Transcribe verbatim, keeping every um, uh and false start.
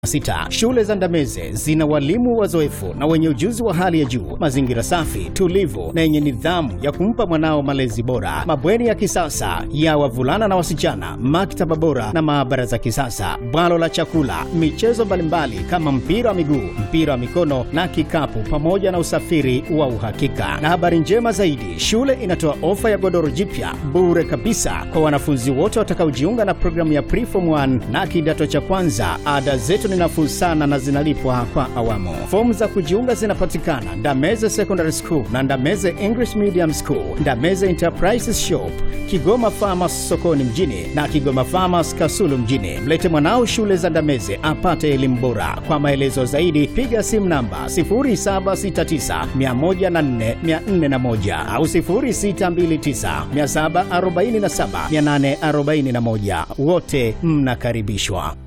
Sita. Shule za Ndameze zina walimu wazoefu na wenye ujuzi wa hali ya juu, mazingira safi, tulivu na yenye nidhamu ya kumpa mwanao malezi bora, mabweni ya kisasa ya wavulana na wasichana, maktaba bora na maabara za kisasa, bwalo la chakula, michezo mbalimbali kama mpira wa miguu, mpira wa mikono na kikapu, pamoja na usafiri wa uhakika. Na habari njema zaidi, shule inatoa ofa ya godoro jipya bure kabisa kwa wanafunzi wote watakaojiunga na programu ya Preform one na kidato cha kwanza. Ada zetu ni nafuu sana na zinalipwa kwa awamu. Fomu za kujiunga zinapatikana Ndameze Secondary School na Ndameze English Medium School, Ndameze Enterprises Shop, Kigoma Farmers sokoni mjini na Kigoma Farmers Kasulu mjini. Mlete mwanao shule za Ndameze apate elimu bora. Kwa maelezo zaidi piga simu namba sifuri saba sita tisa, moja zero nne, nne zero moja au sifuri sita mbili tisa, saba arobaini na saba, nane arobaini na moja. Wote mnakaribishwa.